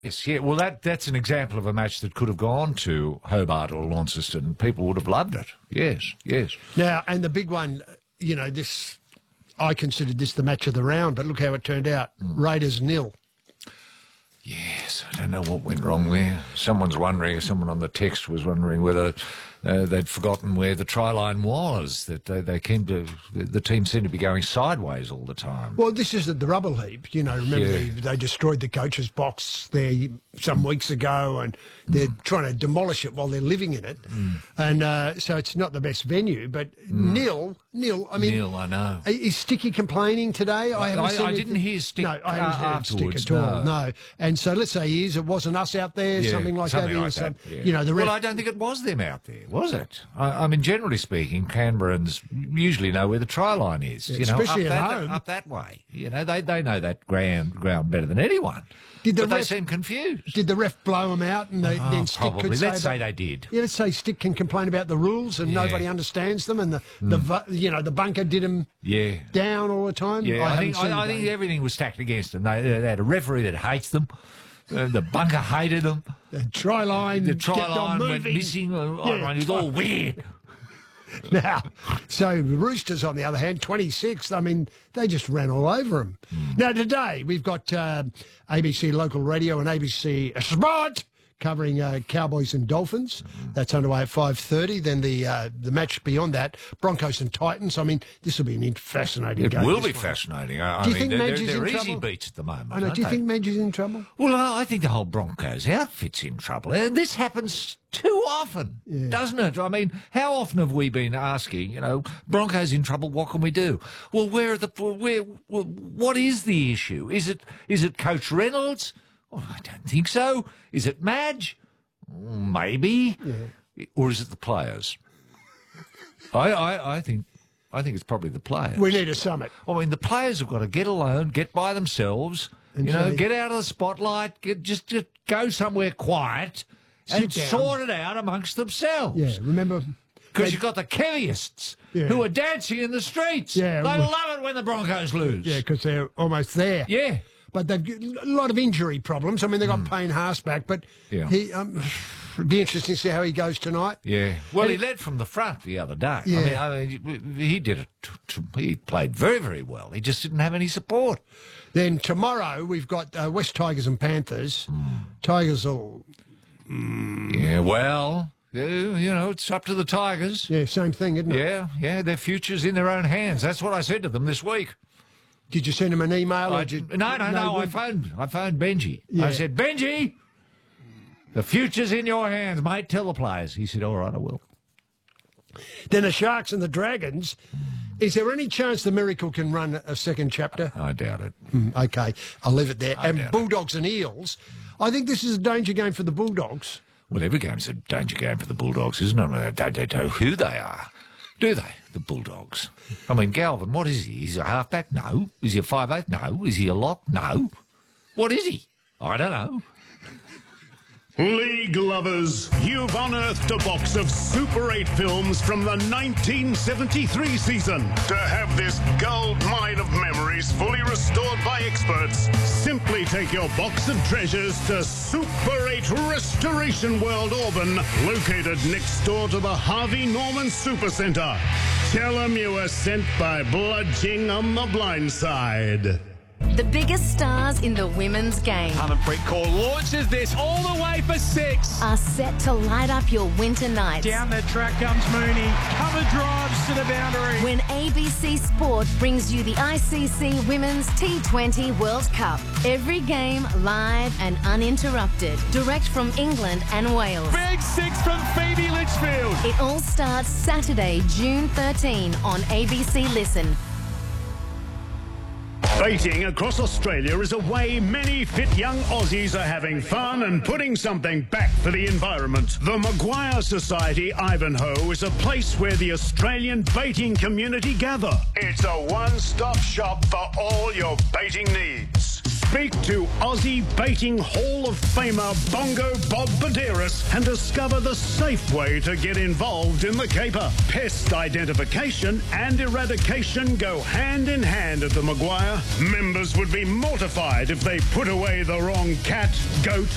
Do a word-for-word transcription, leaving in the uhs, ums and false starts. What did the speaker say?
Yes, yeah. Well, that that's an example of a match that could have gone to Hobart or Launceston. People would have loved it. Yes, yes. Now, and the big one, you know, this, I considered this the match of the round, but look how it turned out. Mm. Raiders nil. Yes, I don't know what went wrong there. Someone's wondering, someone on the text was wondering whether uh, they'd forgotten where the try line was, that they, they came to, the team seemed to be going sideways all the time. Well, this is the rubble heap. You know, remember Yeah. they, they destroyed the coach's box there some weeks ago, and they're mm. trying to demolish it while they're living in it. Mm. And uh, so it's not the best venue, but mm. nil, nil. I mean, nil, I know. Is Sticky complaining today? I, haven't I, seen I it. didn't hear Stick No, I haven't uh, heard Stick afterwards, at all, no. no. And so let's say he is, it wasn't us out there, Yeah, something like something that. like is, that, um, yeah. You know, the ref- Well, I don't think it was them out there, was it? I, I mean, generally speaking, Canberrans usually know where the try line is. Yeah, you know, especially up at that, home. up that way. You know, they they know that ground ground better than anyone. Did the but ref, they seem confused. Did the ref blow him out, and they, Oh, then Stick probably. could say Let's say that- they did. Yeah, let's say Stick can complain about the rules and Yeah. nobody understands them, and the, the vu- you know the bunker did him Yeah. down all the time. Yeah, I, I, think haven't seen I, I the think game. everything was stacked against them. They, they had a referee that hates them. Uh, the bunker hated them. The try line, The try kept on line went moving. missing. Uh, Yeah. It was all weird. Now, so the Roosters, on the other hand, twenty-sixth, I mean, they just ran all over them. Mm. Now, today, we've got uh, A B C Local Radio and A B C Sport covering uh, Cowboys and Dolphins. Mm. That's underway at five thirty. Then the uh, the match beyond that, Broncos and Titans. I mean, this will be an fascinating It game. will be one. fascinating. I, I Do you mean, think they're, Madge is they're, in they're easy trouble? beats at the moment. I know. aren't Do you they? think Madge is in trouble? Well, I think the whole Broncos outfit's in trouble. And this happens too often, Yeah. doesn't it? I mean, how often have we been asking, you know, Broncos in trouble, what can we do? Well, where are the, where, well, what is the issue? Is it, is it Coach Reynolds? Well, I don't think so. Is it Madge? Maybe. Yeah. Or is it the players? I, I, I think, I think it's probably the players. We need a summit. I mean, the players have got to get alone, get by themselves, And you know, say- get out of the spotlight, get just, just go somewhere quiet and Sit down. sort it out amongst themselves. Yeah, remember? Because they- you've got the Keviists Yeah. who are dancing in the streets. Yeah, They we- love it when the Broncos lose. Yeah, because they're almost there. Yeah. But they've got a lot of injury problems. I mean, they've got Payne Haas back, but Yeah. he, um, it'd be interesting to see how he goes tonight. Yeah. Well, And he it- led from the front the other day. Yeah. I mean, I mean, he did it. T- t- he played very, very well. He just didn't have any support. Then tomorrow we've got uh, West Tigers and Panthers. Tigers will, Yeah, well, yeah, you know, it's up to the Tigers. yeah, same thing, isn't it? Yeah, yeah, their future's in their own hands. That's what I said to them this week. Did you send him an email? I, or did you, no, no, no. I good? phoned. I phoned Benji. Yeah. I said, Benji, the future's in your hands, mate. Tell the players. He said, all right, I will. Then the Sharks and the Dragons. Is there any chance the Miracle can run a second chapter? I doubt it. Mm, okay, I'll leave it there. I and doubt it. Bulldogs and Eels. I think this is a danger game for the Bulldogs. Well, every game's a danger game for the Bulldogs, isn't it? They don't know who they are, do they? The Bulldogs. I mean, Galvin, what is he? Is he a halfback? No. Is he a five eight? No. Is he a lock? No. What is he? I don't know. League lovers, you've unearthed a box of Super eight films from the nineteen seventy-three season. To have this gold mine of memories fully restored by experts, simply take your box of treasures to Super eight Restoration World Auburn, located next door to the Harvey Norman Supercentre. Tell them you were sent by Bludging on the Blind Side. The biggest stars in the women's game Harmanpreet Kaur launches this all the way for six. are set to light up your winter nights. Down the track comes Mooney. Cover drives to the boundary. When A B C Sport brings you the I C C Women's T twenty World Cup. Every game live and uninterrupted. Direct from England and Wales. Big six from Phoebe Litchfield. It all starts Saturday, June thirteenth on A B C Listen. Baiting across Australia is a way many fit young Aussies are having fun and putting something back for the environment. The Maguire Society Ivanhoe is a place where the Australian baiting community gather. It's a one-stop shop for all your baiting needs. Speak to Aussie Baiting Hall of Famer Bongo Bob Paderas and discover the safe way to get involved in the caper. Pest identification and eradication go hand in hand at the Maguire. Members would be mortified if they put away the wrong cat, goat,